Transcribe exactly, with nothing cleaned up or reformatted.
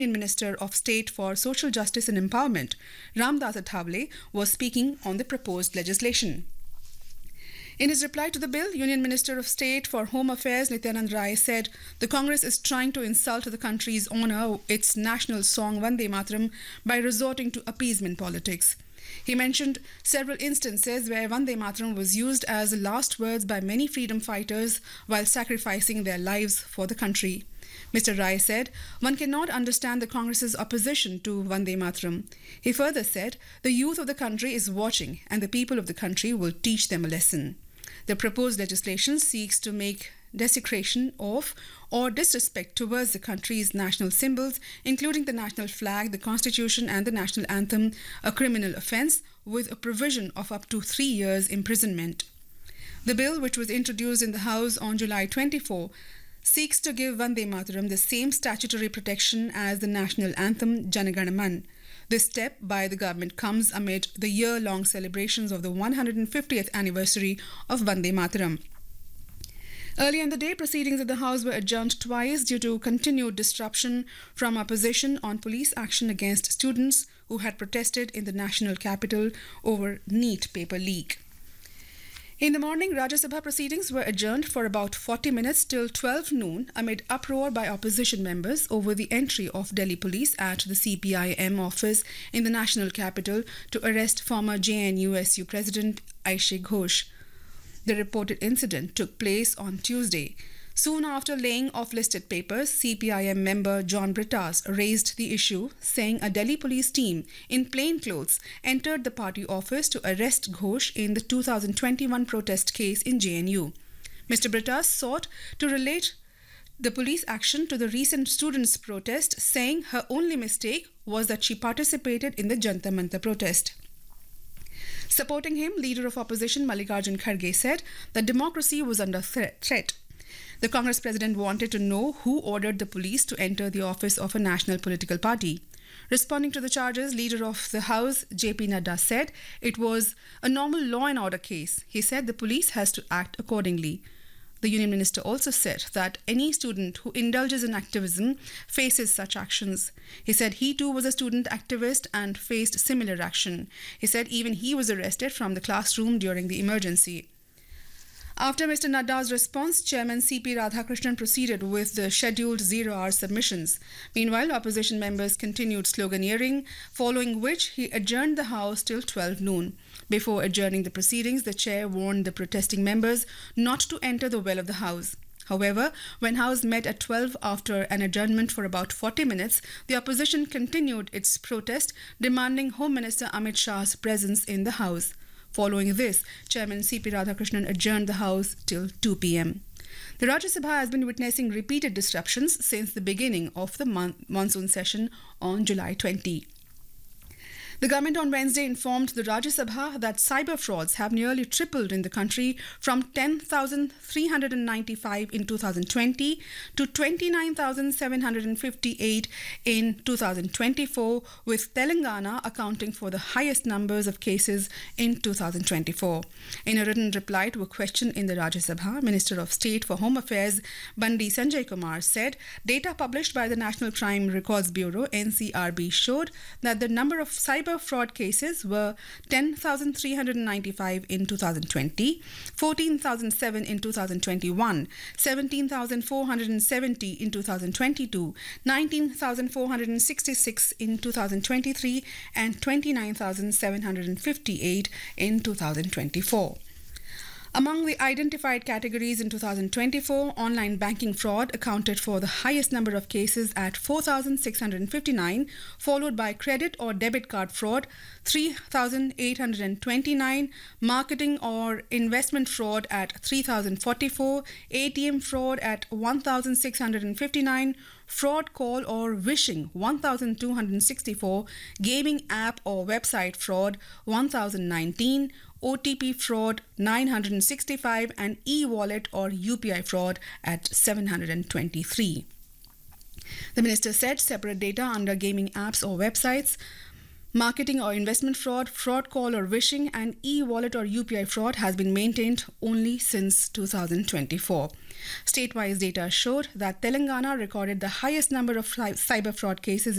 Minister of State for Social Justice and Empowerment, Ramdas Athawale, was speaking on the proposed legislation. In his reply to the bill, Union Minister of State for Home Affairs Nityanand Rai said the Congress is trying to insult the country's honour, its national song Vande Mataram, by resorting to appeasement politics. He mentioned several instances where Vande Mataram was used as last words by many freedom fighters while sacrificing their lives for the country. Mister Rai said one cannot understand the Congress's opposition to Vande Mataram. He further said the youth of the country is watching and the people of the country will teach them a lesson. The proposed legislation seeks to make desecration of or disrespect towards the country's national symbols, including the national flag, the constitution and the national anthem, a criminal offence with a provision of up to three years imprisonment. The bill, which was introduced in the House on July twenty-fourth, seeks to give Vande Mataram the same statutory protection as the national anthem Jana Gana Man. This step by the government comes amid the year-long celebrations of the one hundred fiftieth anniversary of Vande Mataram. Earlier in the day, proceedings at the House were adjourned twice due to continued disruption from opposition on police action against students who had protested in the national capital over NEET paper leak. In the morning, Rajya Sabha proceedings were adjourned for about forty minutes till twelve noon amid uproar by opposition members over the entry of Delhi police at the C P I M office in the national capital to arrest former J N U S U President Aishe Ghosh. The reported incident took place on Tuesday. Soon after laying off listed papers, C P I M member John Brittas raised the issue, saying a Delhi police team in plain clothes entered the party office to arrest Ghosh in the two thousand twenty-one protest case in J N U. Mister Brittas sought to relate the police action to the recent students' protest, saying her only mistake was that she participated in the Jantar Mantar protest. Supporting him, leader of opposition Mallikarjun Kharge said that democracy was under threat. The Congress president wanted to know who ordered the police to enter the office of a national political party. Responding to the charges, leader of the House, J P Nadda, said it was a normal law and order case. He said the police has to act accordingly. The union minister also said that any student who indulges in activism faces such actions. He said he too was a student activist and faced similar action. He said even he was arrested from the classroom during the emergency. After Mister Nadda's response, Chairman C P Radhakrishnan proceeded with the scheduled zero-hour submissions. Meanwhile, opposition members continued sloganeering, following which he adjourned the House till twelve noon. Before adjourning the proceedings, the chair warned the protesting members not to enter the well of the House. However, when House met at twelve after an adjournment for about forty minutes, the opposition continued its protest, demanding Home Minister Amit Shah's presence in the House. Following this, Chairman C P Radhakrishnan adjourned the House till two p m The Rajya Sabha has been witnessing repeated disruptions since the beginning of the mon- monsoon session on July twentieth. The government on Wednesday informed the Rajya Sabha that cyber frauds have nearly tripled in the country from ten thousand three hundred ninety-five in two thousand twenty to twenty-nine thousand seven hundred fifty-eight in two thousand twenty-four, with Telangana accounting for the highest numbers of cases in two thousand twenty-four. In a written reply to a question in the Rajya Sabha, Minister of State for Home Affairs Bandi Sanjay Kumar said data published by the National Crime Records Bureau N C R B showed that the number of cyber fraud cases were ten thousand three hundred ninety-five in two thousand twenty, fourteen thousand seven in two thousand twenty-one, seventeen thousand four hundred seventy in two thousand twenty-two, nineteen thousand four hundred sixty-six in two thousand twenty-three, and twenty-nine thousand seven hundred fifty-eight in two thousand twenty-four. Among the identified categories in two thousand twenty-four, online banking fraud accounted for the highest number of cases at four thousand six hundred fifty-nine, followed by credit or debit card fraud, three thousand eight hundred twenty-nine, marketing or investment fraud at three thousand forty-four, A T M fraud at one thousand six hundred fifty-nine, fraud call or wishing one thousand two hundred sixty-four, gaming app or website fraud one thousand nineteen, O T P fraud nine hundred sixty-five, and e-wallet or U P I fraud at seven hundred twenty-three. The minister said separate data under gaming apps or websites Marketing or investment fraud, fraud call or wishing, and e-wallet or U P I fraud has been maintained only since two thousand twenty-four. State-wise data showed that Telangana recorded the highest number of cyber fraud cases